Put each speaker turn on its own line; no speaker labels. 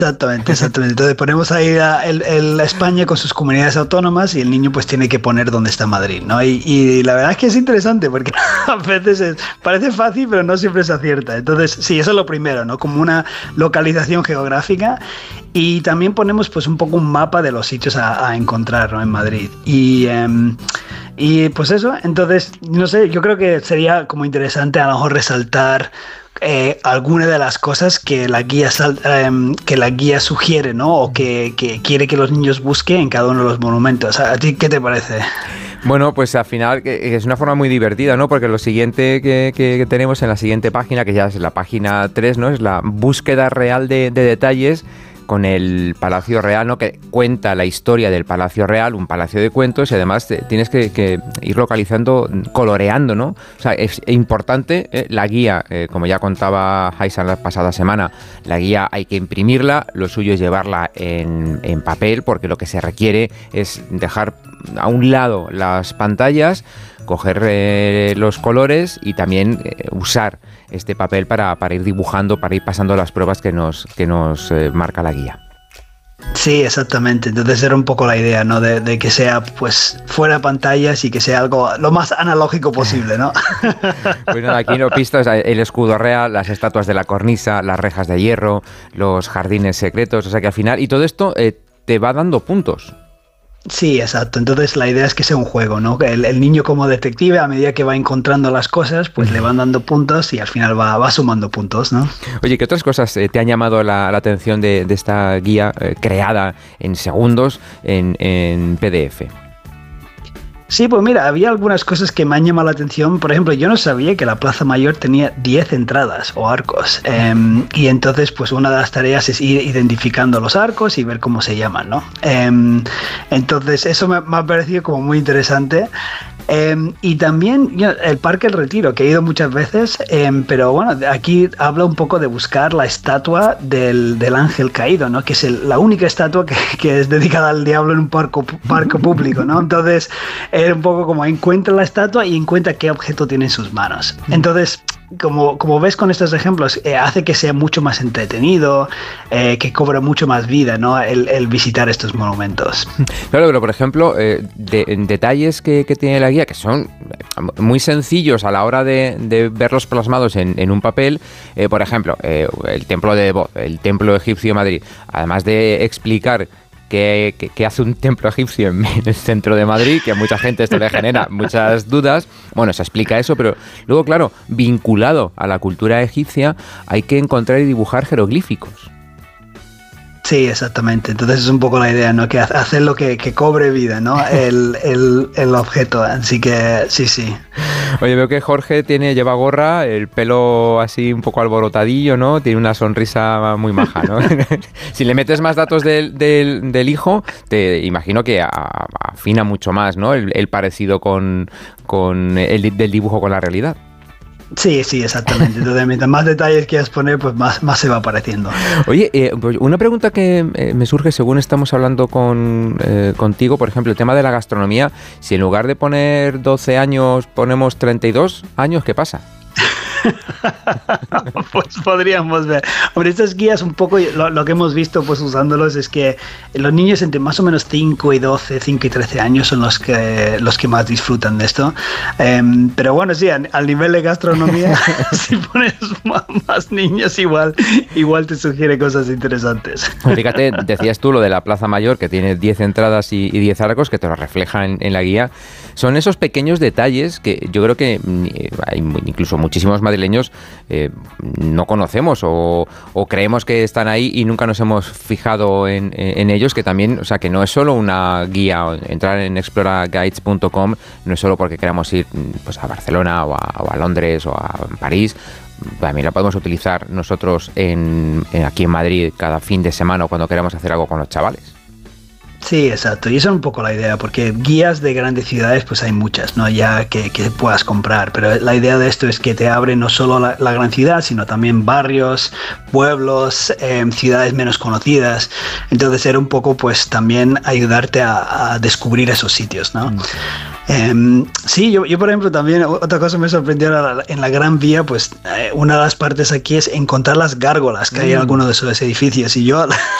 Exactamente. Entonces ponemos ahí la España con sus comunidades autónomas y el niño pues tiene que poner dónde está Madrid, ¿no? Y la verdad es que es interesante porque a veces parece fácil, pero no siempre se acierta. Entonces, sí, eso es lo primero, ¿no? Como una localización geográfica. Y también ponemos pues un poco un mapa de los sitios a encontrar, ¿no? En Madrid. Y pues eso, entonces, no sé, yo creo que sería como interesante a lo mejor resaltar alguna de las cosas que la guía sugiere, ¿no? O que quiere que los niños busquen en cada uno de los monumentos. ¿A ti qué te parece?
Bueno, pues al final es una forma muy divertida, ¿no? Porque lo siguiente que tenemos en la siguiente página, que ya es la página 3, ¿no? Es la búsqueda real de detalles con el Palacio Real, ¿no? Que cuenta la historia del Palacio Real, un palacio de cuentos, y además tienes que ir localizando, coloreando, ¿no? O sea, es importante la guía, como ya contaba Haisan la pasada semana, la guía hay que imprimirla, lo suyo es llevarla en papel, porque lo que se requiere es dejar a un lado las pantallas, coger los colores y también usar este papel para ir dibujando, para ir pasando las pruebas que nos marca la guía.
Sí, exactamente. Entonces era un poco la idea, ¿no? De que sea pues fuera pantallas y que sea algo lo más analógico posible, ¿no?
Pues nada, aquí lo visto es el escudo real, las estatuas de la cornisa, las rejas de hierro, los jardines secretos, o sea que al final, y todo esto te va dando puntos.
Sí, exacto. Entonces la idea es que sea un juego, ¿no? El niño como detective, a medida que va encontrando las cosas, pues le van dando puntos y al final va sumando puntos, ¿no?
Oye, ¿qué otras cosas te han llamado la atención de esta guía creada en segundos en PDF?
Sí, pues mira, había algunas cosas que me han llamado la atención. Por ejemplo, yo no sabía que la Plaza Mayor tenía 10 entradas o arcos. Y entonces, pues una de las tareas es ir identificando los arcos y ver cómo se llaman, ¿no? Entonces, eso me ha parecido como muy interesante. Y también el Parque El Retiro, que he ido muchas veces, pero bueno, aquí habla un poco de buscar la estatua del ángel caído, ¿no? Que es la única estatua que es dedicada al diablo en un parque público, ¿no? Entonces, era un poco como encuentra la estatua y encuentra qué objeto tiene en sus manos. Entonces, como ves con estos ejemplos, hace que sea mucho más entretenido, que cobra mucho más vida, ¿no? El visitar estos monumentos.
Claro, pero por ejemplo, detalles que tiene la guía, que son muy sencillos a la hora de verlos plasmados en un papel. Por ejemplo, el templo de Debod, el templo egipcio de Madrid, además de explicar que hace un templo egipcio en el centro de Madrid, que a mucha gente esto le genera muchas dudas. Bueno, se explica eso, pero luego, claro, vinculado a la cultura egipcia, hay que encontrar y dibujar jeroglíficos.
Sí, exactamente. Entonces es un poco la idea, ¿no? Que hacerlo que cobre vida, ¿no? El objeto. Así que sí.
Oye, veo que Jorge lleva gorra, el pelo así un poco alborotadillo, ¿no? Tiene una sonrisa muy maja, ¿no? Si le metes más datos del hijo, te imagino que afina mucho más, ¿no? El parecido con el del dibujo con la realidad.
Sí, exactamente. Entonces, mientras más detalles quieras poner, pues más se va apareciendo.
Oye, pues una pregunta que me surge según estamos hablando contigo, por ejemplo, el tema de la gastronomía. Si en lugar de poner 12 años ponemos 32 años, ¿qué pasa?
Pues podríamos ver. Hombre, estas guías un poco, lo que hemos visto pues usándolos es que los niños entre más o menos 5 y 12, 5 y 13 años son los que más disfrutan de esto. Pero bueno, sí, al nivel de gastronomía, si pones más niños igual te sugiere cosas interesantes.
Fíjate, decías tú lo de la Plaza Mayor, que tiene 10 entradas y 10 arcos, que te lo reflejan en la guía. Son esos pequeños detalles que yo creo que hay incluso muchísimos madrileños no conocemos o creemos que están ahí y nunca nos hemos fijado en ellos, que también, o sea, que no es solo una guía. Entrar en exploraguides.com no es solo porque queramos ir pues a Barcelona o a Londres o a París. También la podemos utilizar nosotros aquí en Madrid cada fin de semana o cuando queramos hacer algo con los chavales.
Sí, exacto. Y esa es un poco la idea, porque guías de grandes ciudades pues hay muchas, ¿no? Ya que puedas comprar, pero la idea de esto es que te abre no solo la gran ciudad, sino también barrios, pueblos, ciudades menos conocidas. Entonces era un poco pues también ayudarte a descubrir esos sitios, ¿no? Sí, yo por ejemplo también, otra cosa me sorprendió en la Gran Vía, pues una de las partes aquí es encontrar las gárgolas que hay en alguno de esos edificios, y yo